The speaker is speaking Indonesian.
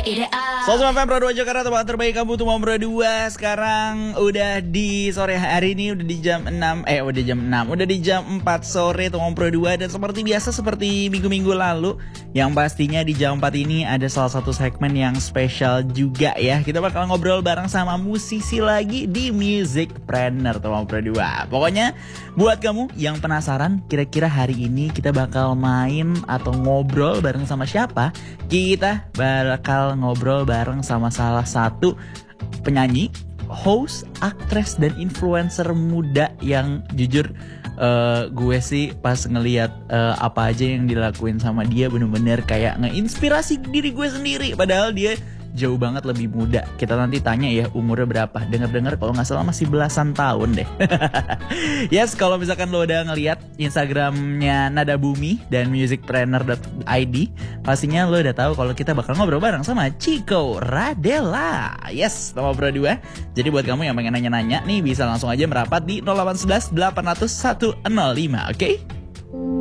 Selamat FM Pro 2 Jakarta, tempat terbaik kamu tuh mau Pro 2. Sekarang udah di sore hari ini, udah di jam 6, udah di jam 4 sore tuh mau Pro 2. Dan seperti biasa, seperti minggu-minggu lalu, yang pastinya di jam 4 ini ada salah satu segmen yang spesial juga ya. Kita bakal ngobrol bareng sama musisi lagi di Musicpreneur tuh mau Pro 2. Pokoknya buat kamu yang penasaran kira-kira hari ini kita bakal main atau ngobrol bareng sama siapa, kita bakal ngobrol bareng sama salah satu penyanyi, host, aktris, dan influencer muda yang jujur gue sih pas ngelihat apa aja yang dilakuin sama dia bener-bener kayak ngeinspirasi diri gue sendiri. Padahal dia jauh banget lebih muda. Kita nanti tanya ya umurnya berapa. Dengar-dengar kalau nggak salah masih belasan tahun deh. Yes, kalau misalkan lo udah ngeliat Instagramnya Nada Bumi dan musicpreneur.id, pastinya lo udah tahu kalau kita bakal ngobrol bareng sama Chico Radela. Yes, nama Pro 2. Jadi buat kamu yang pengen nanya-nanya nih, bisa langsung aja merapat di 0811 800 105, oke?